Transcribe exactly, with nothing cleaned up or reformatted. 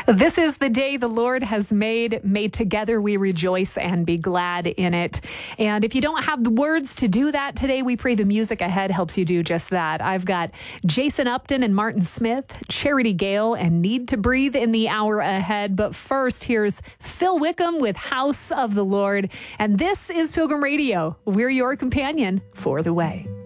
This is the day the Lord has made. May together we rejoice and be glad in it. And if you don't have the words to do that today, we pray the music ahead helps you do just that. I've got Jason Upton and Martin Smith, Charity Gale, and Need to Breathe in the hour ahead. But first, here's Phil Wickham with House of the Lord. And this is Pilgrim Radio. We're your companion for the way.